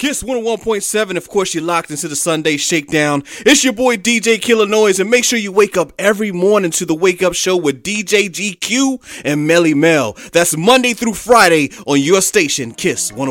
Kiss 101.7, of course, you're locked into the Sunday Shakedown. It's your boy DJ Killer Noise, and make sure you wake up every morning to the Wake Up Show with DJ GQ and Melly Mel. That's Monday through Friday on your station, Kiss 101.7.